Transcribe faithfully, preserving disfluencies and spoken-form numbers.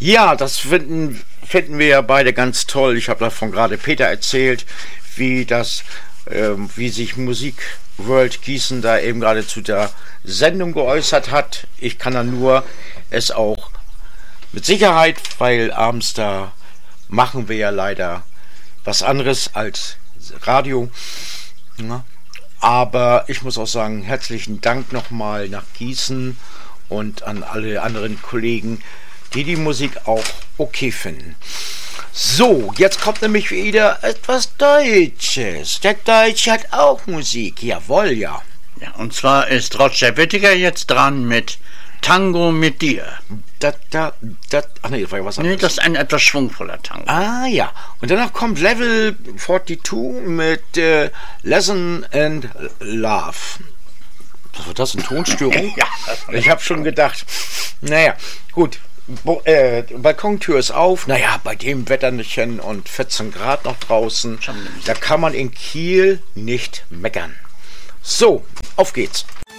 Ja, das finden, finden wir ja beide ganz toll. Ich habe davon gerade Peter erzählt, wie das, ähm, wie sich Musik World Gießen da eben gerade zu der Sendung geäußert hat. Ich kann da nur es auch mit Sicherheit, weil abends da machen wir ja leider was anderes als Radio. Ja. Aber ich muss auch sagen, herzlichen Dank nochmal nach Gießen und an alle anderen Kollegen, die die Musik auch okay finden. So, jetzt kommt nämlich wieder etwas Deutsches. Der Deutsche hat auch Musik. Jawohl, ja. Ja, und zwar ist Roger Whittaker jetzt dran mit Tango mit dir. Da, da, da, ach nee, das war ja was anderes. Nee, das ist ein etwas schwungvoller Tango. Ah, ja. Und danach kommt Level zweiundvierzig mit äh, Lesson and Love. Was war das, eine Tonstörung? Ja. Ich habe schon gedacht. Naja, gut. Bo äh, Balkontür ist auf. Naja, bei dem Wetterchen und vierzehn Grad noch draußen, da kann man in Kiel nicht meckern. So, auf geht's.